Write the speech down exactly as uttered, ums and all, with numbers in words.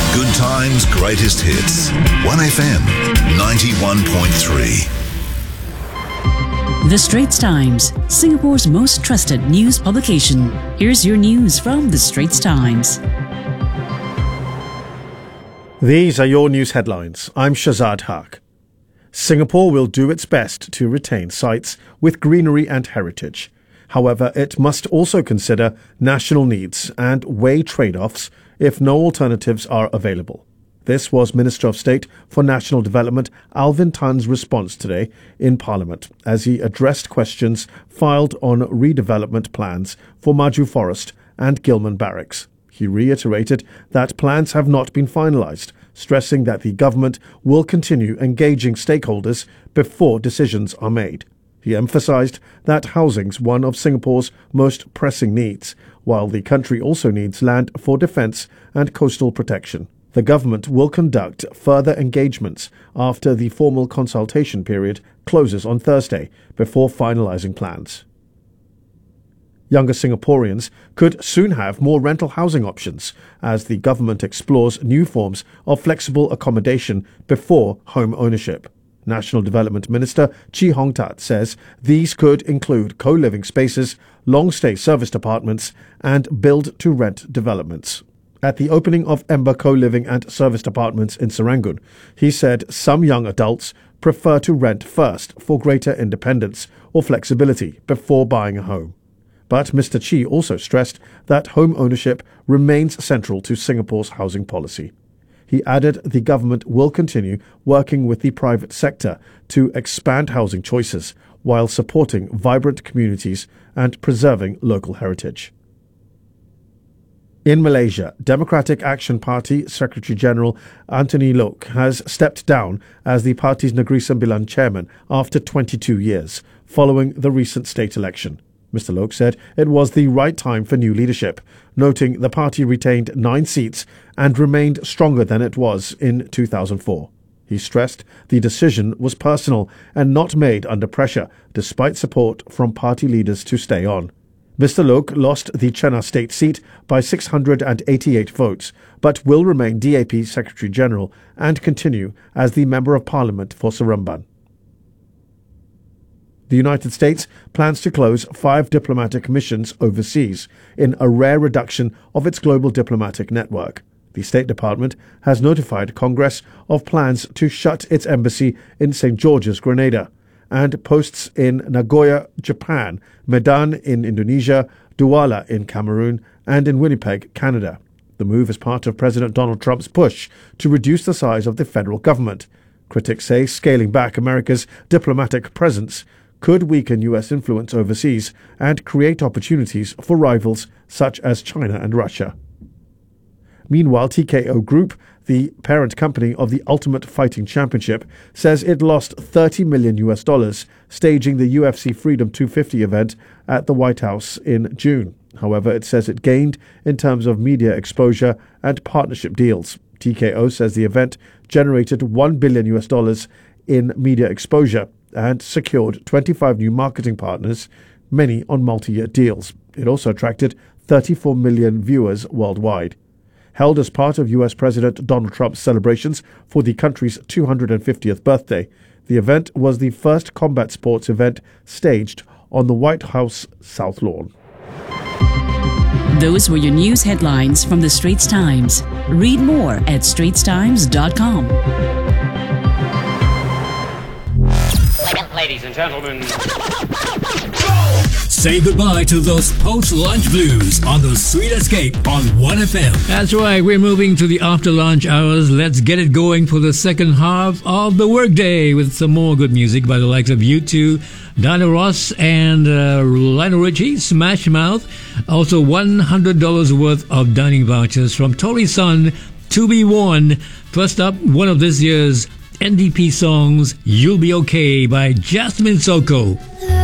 Good times, greatest hits. one F M ninety-one point three. The Straits Times, Singapore's most trusted news publication. Here's your news from The Straits Times. These are your news headlines. I'm Shazad Haq. Singapore will do its best to retain sites with greenery and heritage. However, it must also consider national needs and weigh trade-offs if no alternatives are available. This was Minister of State for National Development Alvin Tan's response today in Parliament as he addressed questions filed on redevelopment plans for Maju Forest and Gilman Barracks. He reiterated that plans have not been finalised, stressing that the government will continue engaging stakeholders before decisions are made. He emphasised that housing's one of Singapore's most pressing needs, while the country also needs land for defence and coastal protection. The government will conduct further engagements after the formal consultation period closes on Thursday before finalising plans. Younger Singaporeans could soon have more rental housing options as the government explores new forms of flexible accommodation before home ownership. National Development Minister Chee Hong Tat says these could include co-living spaces, long-stay serviced apartments and build-to-rent developments. At the opening of Ember Co-living and Serviced Apartments in Serangoon, he said some young adults prefer to rent first for greater independence or flexibility before buying a home. But Mister Chee also stressed that home ownership remains central to Singapore's housing policy. He added the government will continue working with the private sector to expand housing choices while supporting vibrant communities and preserving local heritage. In Malaysia, Democratic Action Party Secretary-General Anthony Loke has stepped down as the party's Negeri Sembilan chairman after twenty-two years, following the recent state election. Mister Loke said it was the right time for new leadership, noting the party retained nine seats and remained stronger than it was in two thousand four. He stressed the decision was personal and not made under pressure, despite support from party leaders to stay on. Mister Loke lost the Chenna state seat by six hundred eighty-eight votes, but will remain D A P Secretary-General and continue as the Member of Parliament for Seremban. The United States plans to close five diplomatic missions overseas in a rare reduction of its global diplomatic network. The State Department has notified Congress of plans to shut its embassy in Saint George's, Grenada, and posts in Nagoya, Japan, Medan in Indonesia, Douala in Cameroon, and in Winnipeg, Canada. The move is part of President Donald Trump's push to reduce the size of the federal government. Critics say scaling back America's diplomatic presence could weaken U S influence overseas and create opportunities for rivals such as China and Russia. Meanwhile, T K O Group, the parent company of the Ultimate Fighting Championship, says it lost thirty million U S dollars staging the U F C Freedom two fifty event at the White House in June. However, it says it gained in terms of media exposure and partnership deals. T K O says the event generated one billion U S dollars in media exposure and secured twenty-five new marketing partners, many on multi-year deals. It also attracted thirty-four million viewers worldwide. Held as part of U S President Donald Trump's celebrations for the country's two hundred fiftieth birthday, the event was the first combat sports event staged on the White House South Lawn. Those were your news headlines from The Straits Times. Read more at straits times dot com. Ladies and gentlemen, say goodbye to those post-lunch blues on the Sweet Escape on one F M. That's right, we're moving to the after-lunch hours. Let's get it going for the second half of the workday with some more good music by the likes of U two, Diana Ross and uh, Lionel Richie, Smash Mouth. Also one hundred dollars worth of dining vouchers from Tori Sun to be won. First up, one of this year's N D P songs, You'll Be Okay by Jasmine Soko.